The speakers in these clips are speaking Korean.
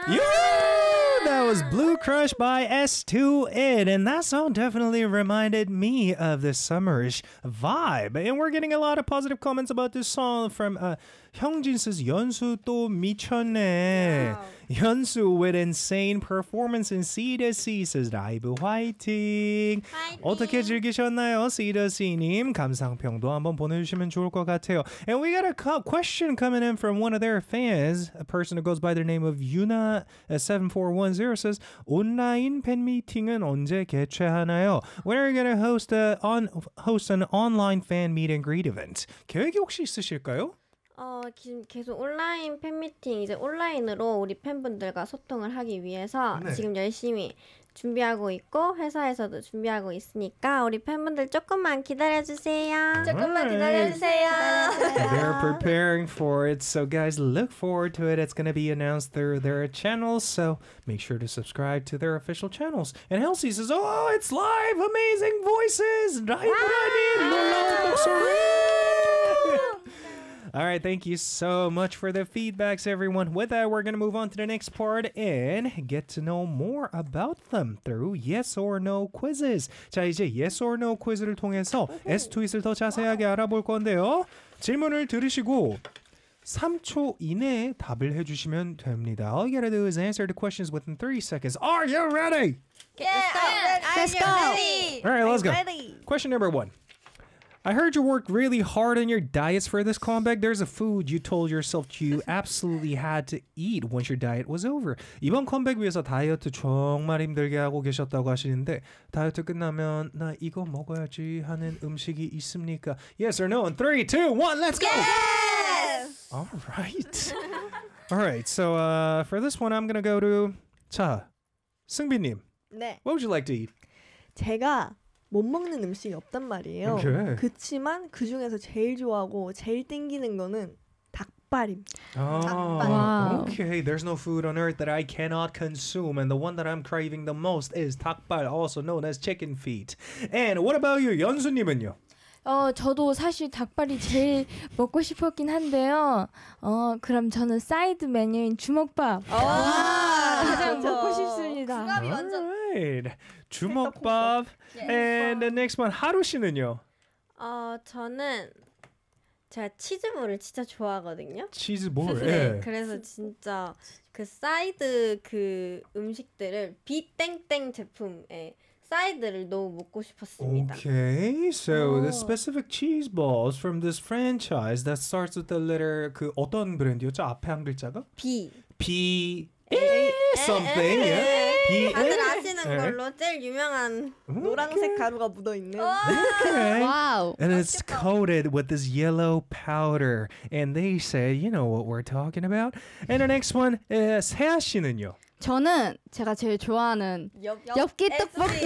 That was Blue Crush by S2Id, and that song definitely reminded me of the summerish vibe. And we're getting a lot of positive comments about this song from Hyungjin says, 연수 또 미쳤네. Wow. 연수 with insane performance in C2C says, 라이브 화이팅. 어떻게 즐기셨나요? C2C님, 감상평도 한번 보내주시면 좋을 것 같아요. And we got a question coming in from one of their fans, a person who goes by the name of Yuna7410 says, 온라인 팬미팅은 언제 개최하나요? When are you going to host an online fan meet and greet event? 계획이 혹시 있으실까요? 지금 계속 온라인 팬미팅 이제 온라인으로 우리 팬분들과 소통을 하기 위해서 네. 지금 열심히 준비하고 있고 회사에서도 준비하고 있으니까 우리 팬분들 조금만 기다려주세요. 조금만 기다려주세요. They're preparing for it, so guys, look forward to it. It's going to be announced through their channels, so make sure to subscribe to their official channels. And Halsey says, oh, it's live! Amazing voices! 놀라운 목소리! All right, thank you so much for the feedbacks, everyone. With that, we're going to move on to the next part and get to know more about them through yes or no quizzes. 자, 이제 yes or no 퀴즈를 통해서 S2It을 더 자세하게 알아볼 건데요. 질문을 들으시고 3초 이내에 답을 해주시면 됩니다. All you gotta do is answer the questions within 3 seconds. Are you ready? Let's go. All right, let's go. Ready. Question number 1. I heard you worked really hard on your diets for this comeback. There's a food you told yourself you absolutely had to eat once your diet was over. 이번 컴백 위해서 다이어트 정말 힘들게 하고 계셨다고 하시는데 다이어트 끝나면 나 이거 먹어야지 하는 음식이 있습니까? Yes or no? In 3, 2, 1, let's go! Yes! All right. All right, so for this one, I'm going to go to 자, 승빈님. 네. What would you like to eat? 제가 못 먹는 음식이 없단 말이에요. Okay. 그치만 그 중에서 제일 좋아하고 제일 땡기는 거는 닭발입니다. Oh, Wow. okay. There's no food on earth that I cannot consume, and the one that I'm craving the most is 닭발, also known as chicken feet. And what about you, 연수님은요? 저도 사실 닭발이 제일 먹고 싶었긴 한데요. 그럼 저는 사이드 메뉴인 주먹밥 가장 먹고 싶습니다. Alright, 주먹밥. And the next one, 하루 씨는요? 저는 제가 치즈볼을 진짜 좋아하거든요. 치즈볼. 네, 그래서 진짜 그 사이드 그 음식들을 비땡땡 제품에 사이드를 너무 먹고 싶었습니다. Okay, so the specific cheese balls from this franchise that starts with the letter 그 어떤 브랜드였죠? 앞에 한 글자가? B. B something. B. 다들 아시는 걸로 제일 유명한 노란색 가루가 묻어있는 Okay. 와우. And it's coated with this yellow powder. And they say, you know what we're talking about. And the next one is 세아 씨는요? 저는 제가 제일 좋아하는 엽기 떡볶이.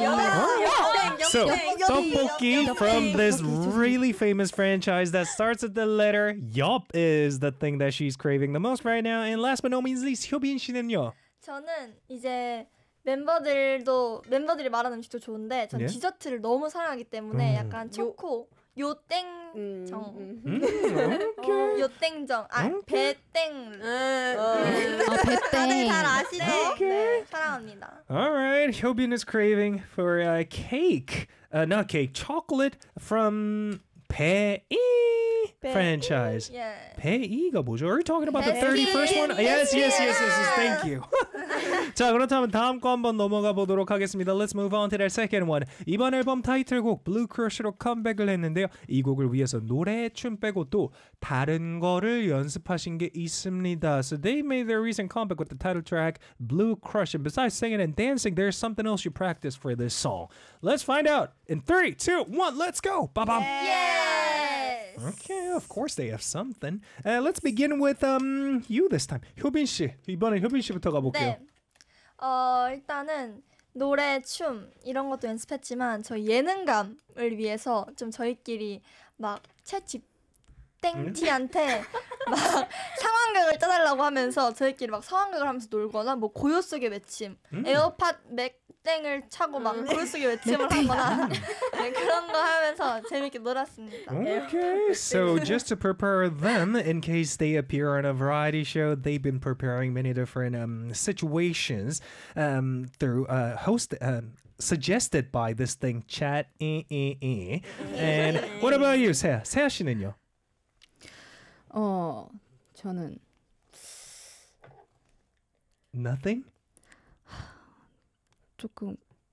So, 떡볶이 from this really famous franchise that starts with the letter Yup is the thing that she's craving the most right now. And last but not least, 효빈 씨는요? 저는 이제 멤버들이 말하는 음식도 좋은데 전 예? 디저트를 너무 사랑하기 때문에 약간 초코 요땡정 요땡정 배땡 다들 잘 아시죠? 네, 사랑합니다. All right, 효빈 is craving for a cake. Not cake, chocolate from 배이 franchise. 예. 배이가 뭐죠? Are you talking about the 31st one? Yes. Thank you. 자, 그렇다면 다음 거 한번 넘어가 보도록 하겠습니다. Let's move on to that second one. 이번 앨범 타이틀곡 Blue Crush로 컴백을 했는데요. 이 곡을 위해서 노래, 춤 빼고 또 다른 거를 연습하신 게 있습니다. So they made their recent comeback with the title track Blue Crush. And besides singing and dancing, there's something else you practice for this song. Let's find out. In 3, 2, 1, let's go. Ba-bam. Yes. Okay, of course they have something. Let's begin with you this time. 효빈 씨. 이번엔 효빈 씨부터 가볼게요. 네. 일단은 노래, 춤 이런 것도 연습했지만 저희 예능감을 위해서 좀 저희끼리 막 채집 땡티한테 막 상황극을 짜달라고 하면서 저희끼리 막 상황극을 하면서 놀거나 뭐 고요 속의 외침, 에어팟 맥 땡을 차고 막 물속에 외침을 하거나 네, 그런 거 하면서 재밌게 놀았습니다. Okay, so just to prepare them in case they appear on a variety show, they've been preparing many different situations through suggested by this thing chat. And what about you, 세아? 세아 씨는요? 저는 Nothing? 조금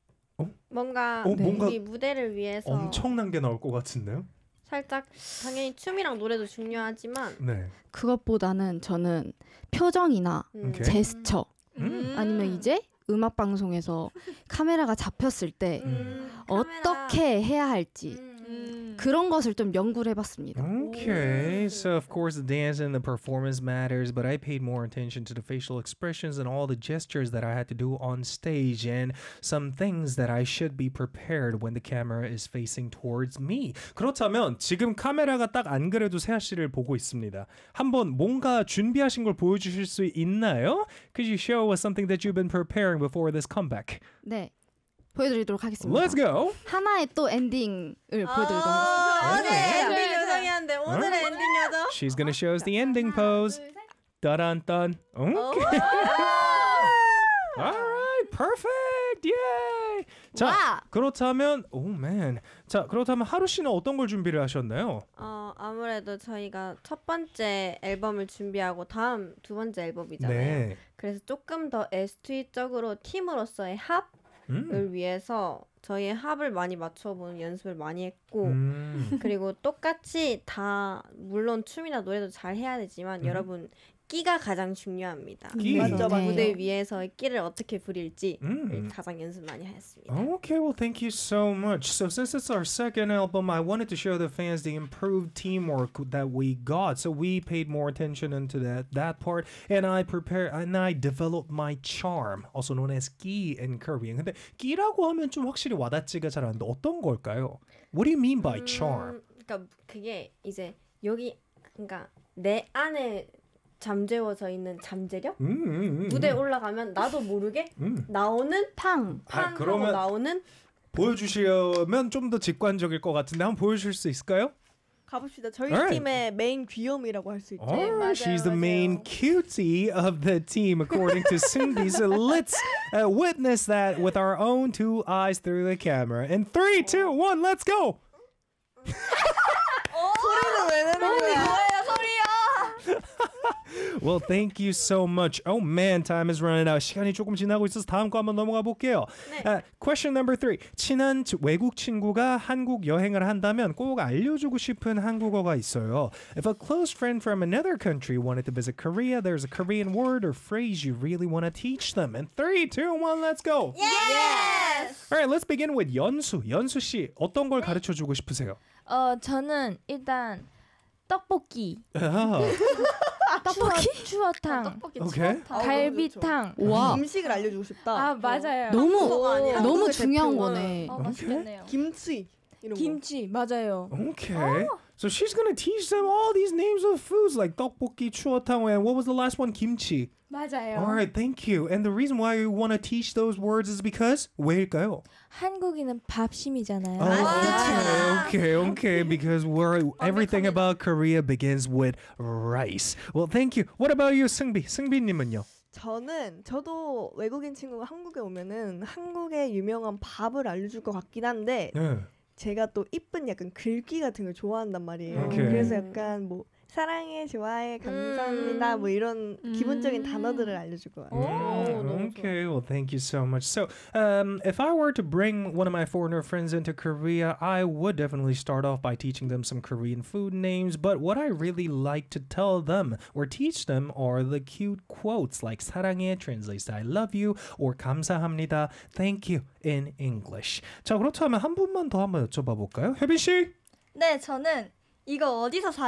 뭔가 뭔가 이 무대를 위해서 엄청난 게 나올 것 같은데요? 살짝 당연히 춤이랑 노래도 중요하지만 네. 그것보다는 저는 표정이나 오케이. 제스처 아니면 이제 음악 방송에서 카메라가 잡혔을 때 어떻게 해야 할지 그런 것을 좀 연구를 해봤습니다. Okay, so of course the dance and the performance matters, but I paid more attention to the facial expressions and all the gestures that I had to do on stage and some things that I should be prepared when the camera is facing towards me. 그렇다면 지금 카메라가 딱 안 그래도 세아 씨를 보고 있습니다. 한번 뭔가 준비하신 걸 보여주실 수 있나요? Could you show us something that you've been preparing before this comeback? 네, 보여드리도록 하겠습니다. Let's go! 하나의 또 엔딩을 보여드리도록 하겠습니다. 어제 엔딩 요정이었는데 오늘의 엔딩 요정. She's gonna show us the ending pose. Dun-dun-dun. Okay. All right, perfect. Yay. 자, 그렇다면 man. 자, 그렇다면 하루 씨는 어떤 걸 준비를 하셨나요? 아무래도 저희가 첫 번째 앨범을 준비하고 다음 두 번째 앨범이잖아요. 네. 그래서 조금 더 S2적으로 팀으로서의 합을 위해서 저희의 합을 많이 맞춰보는 연습을 많이 했고 그리고 똑같이 다 물론 춤이나 노래도 잘 해야 되지만 여러분 끼가 가장 중요합니다. 끼. 맞죠, 맞죠. 무대 위에서의 끼를 어떻게 부릴지 가장 연습 많이 했습니다. Okay, well, thank you so much. So since it's our second album, I wanted to show the fans the improved teamwork that we got. So we paid more attention into that part, and I developed my charm, also known as 끼 in Korean. 근데 끼라고 하면 좀 확실히 와닿지가 잘 않는데 어떤 걸까요? What do you mean by charm? 그러니까 그게 이제 여기 그러니까 내 안에 잠재워져 있는 잠재력? 무대에 올라가면 나도 모르게 나오는 팡하고 그러면 나오는 보여주시면 좀 더 직관적일 것 같은데 한번 보여주실 수 있을까요? 가봅시다. 저희 Alright. 팀의 메인 귀염이라고 할 수 있죠. Alright, she's the main cutie of the team, according to Seungbi. So let's witness that with our own two eyes through the camera. In 3, 2, 1, let's go! 소리는 왜 내는 거야? Well, thank you so much. Oh man, time is running out. 시간이 조금 지나고 있어서 다음 거 한번 넘어가 볼게요. Question number 3. 친한 외국 친구가 한국 여행을 한다면 꼭 알려주고 싶은 한국어가 있어요. If a close friend from another country wanted to visit Korea, there's a Korean word or phrase you really want to teach them. In 3, 2, 1, let's go. Yes! All right, let's begin with 연수. 연수 씨, 어떤 걸 가르쳐 주고 싶으세요? 저는 일단 떡볶이, 떡볶이? 추어탕, 떡볶이 오케이. 추어탕. 갈비탕. 와, 음식을 알려주고 싶다. 아 맞아요. 너무 중요한 대표는 거네. 맛있겠네요. 김치 이런 김치 맞아요. Okay. So she's going to teach them all these names of foods like 떡볶이, 추어탕, and what was the last one? Kimchi. 맞아요. All right, thank you. And the reason why you want to teach those words is because 왜일까요? 한국인은 밥심이잖아요. Okay. Because everything about Korea begins with rice. Well, thank you. What about you, 승비? 승비님은요? 저도 외국인 친구가 한국에 오면은 한국의 유명한 밥을 알려줄 것 같긴 한데 네. 제가 또 이쁜 약간 글귀 같은 걸 좋아한단 말이에요. 오케이. 그래서 약간 뭐 사랑해, 좋아해, 감사합니다 뭐 이런 기본적인 단어들을 알려줄 거예요. Okay, well, thank you so much. So, if I were to bring one of my foreigner friends into Korea, I would definitely start off by teaching them some Korean food names. But what I really like to tell them or teach them are the cute quotes like 사랑해 translates to I love you or 감사합니다, thank you in English. 자, 그렇다면 한 분만 더 한번 여쭤봐 볼까요? 혜빈 씨? 네, 저는 이거 어디서 사요?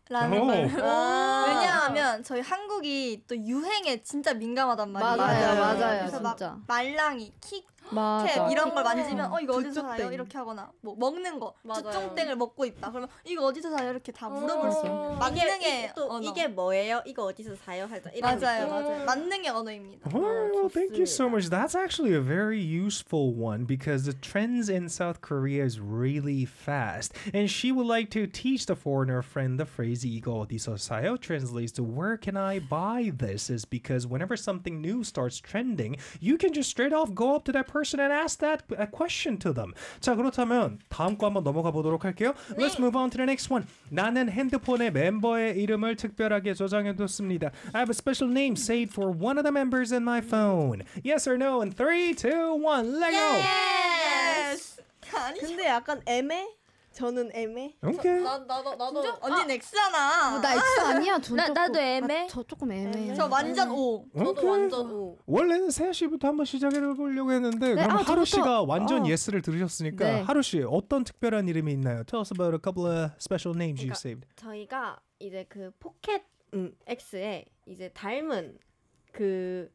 라는 오. 걸. 아. 왜냐하면 저희 한국이 또 유행에 진짜 민감하단 말이에요. 맞아요. 그래서 막 진짜. 말랑이, 킥캡 맞아. 이런 걸 만지면 이거 어디서 주쪽땡. 사요? 이렇게 하거나 뭐 먹는 거 맞아요. 주총땡을 먹고 있다. 그러면 이거 어디서 사요? 이렇게 다 물어볼 수 있는 만능의 또 언어. 이게 뭐예요? 이거 어디서 사요? 살짝 이런 맞아요, 느낌. 맞아요. 만능의 언어입니다. Oh, thank you so 좋습니다. much. That's actually a very useful one because the trends in South Korea is really fast. And she would like to teach the foreigner friend the phrase 이거 어디서 사요? Translates to where can I buy this? Is because whenever something new starts trending, you can just straight off go up to that person and ask that question to them. 자, 그렇다면 다음 거 한번 넘어가 보도록 할게요. Let's move on to the next one. 나는 핸드폰에 멤버의 이름을 특별하게 저장해뒀습니다. I have a special name saved for one of the members in my phone. Yes or no? In 3, 2, 1, let go. Yes. 아니 근데 약간 애매? 저는 애매. Okay. 나도 언니 넥스잖아. 나 X 아니야. 전 나도 조금- 애매. 저 조금 애매해. 저 완전 O. 저도 오케이. 완전 O. 원래는 세아 씨부터 한번 시작해 보려고 했는데 네, 그럼 하루 저부터. 씨가 완전 예스를 들으셨으니까 네. 하루 씨 어떤 특별한 이름이 있나요? Tell us about a couple of special names you 그러니까 saved. 저희가 이제 그 포켓 X에 이제 닮은 그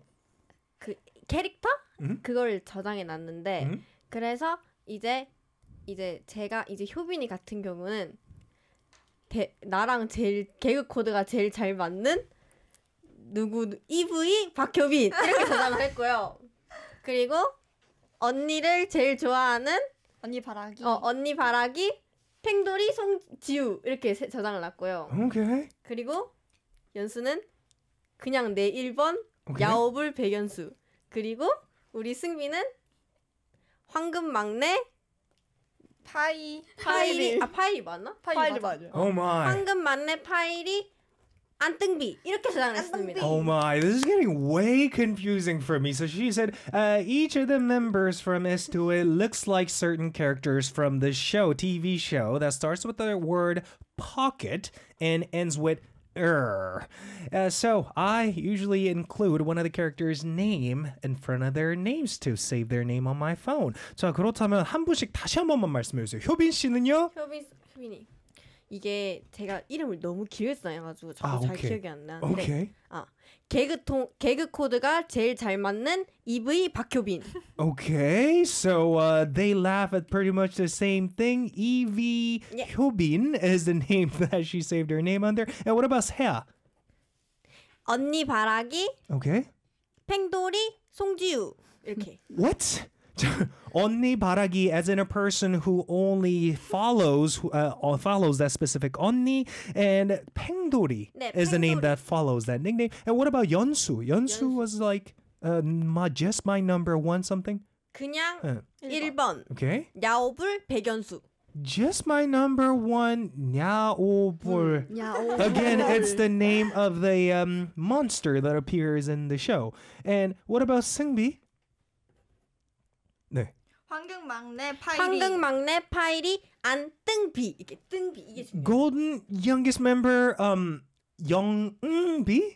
캐릭터 그걸 저장해 놨는데 그래서 이제 제가 이제 효빈이 같은 경우는 나랑 제일 개그 코드가 제일 잘 맞는 누구 EV 박효빈 이렇게 저장을 했고요. 그리고 언니를 제일 좋아하는 언니 바라기. 언니 바라기 팽돌이 송지우 이렇게 저장을 놨고요. Okay. 그리고 연수는 그냥 내 1번 오케이. 야오불 백연수. 그리고 우리 승빈은 황금 막내 파일이 맞나? 파일이 맞아요. Oh my. 황금 막내 파일이 안등비 이렇게 저장을 했습니다. Oh my, this is getting way confusing for me. So she said, each of the members from S2 looks like certain characters from the show, TV show, that starts with the word pocket and ends with so I usually include one of the characters' name in front of their names to save their name on my phone. 자, 그렇다면 한 분씩 다시 한 번만 말씀해 주세요. 효빈 씨는요? 효빈이 이게 제가 이름을 너무 길게 써놔가지고 저도 잘 오케이. 기억이 안 나는데 Okay. 개그 코드가 제일 잘 맞는 EV 박효빈. Okay, so they laugh at pretty much the same thing. Evie Yeah. Hyobin is the name that she saved her name under. And what about Seah? 언니 바라기 Okay. 팽돌이 송지우 이렇게. What? Onni baragi, as in a person who only follows that specific onni, and Pengdori 네, is the name 팽돌이. that follows that nickname. And what about Yeonsu? Yeonsu was like just my number one something. 그냥 1번 Okay. 야오불 백연수. Just my number one Nyaobul. 야, Again, it's the name of the monster that appears in the show. And what about Seungbi? 네. 황금 막내 파일이. 황금 막내 파일이 안등비 이게 등비 이게 중요해요. Golden youngest member Youngbi?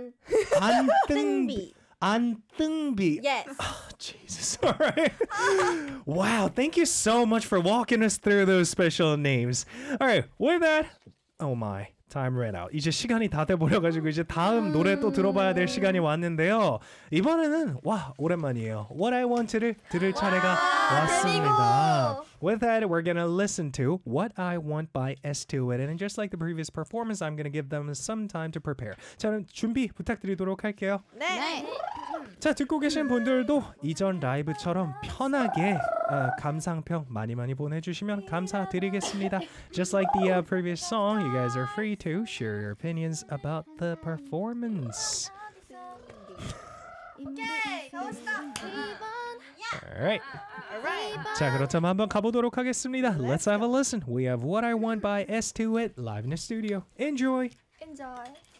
안등비. Anthungbi. Yes. Jesus. All right. Wow. Thank you so much for walking us through those special names. All right. With that, oh my. Time ran out. 이제 시간이 다 돼버려가지고 이제 다음 노래 또 들어봐야 될 시간이 왔는데요. 이번에는 와 오랜만이에요. What I Want를 들을 차례가 왔습니다. With that, we're gonna listen to What I Want by S2IT, and just like the previous performance, I'm gonna give them some time to prepare. 자, 그럼 준비 부탁드리도록 할게요. 네. 자, 듣고 계신 분들도 이전 라이브처럼 편하게 감상평 많이 보내주시면 감사드리겠습니다. Just like the previous song, you guys are free to share your opinions about the performance. Alright. 자, 그렇다면 한번 가보도록 하겠습니다. Let's have a listen. We have What I Want by S2IT live in the studio. Enjoy! Enjoy.